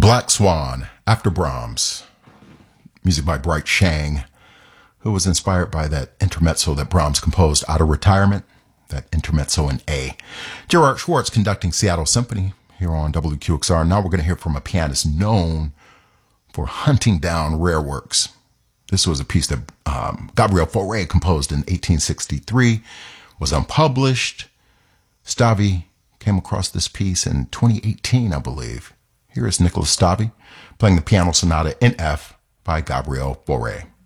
Black Swan, after Brahms. Music by Bright Shang, who was inspired by that intermezzo that Brahms composed out of retirement, that intermezzo in A. Gerard Schwartz conducting Seattle Symphony here on WQXR. Now we're going to hear from a pianist known for hunting down rare works. This was a piece that Gabriel Fauré composed in 1863, was unpublished. Stavy came across this piece in 2018, I believe. Here is Nicholas Stavy playing the piano sonata in F by Gabriel Fauré.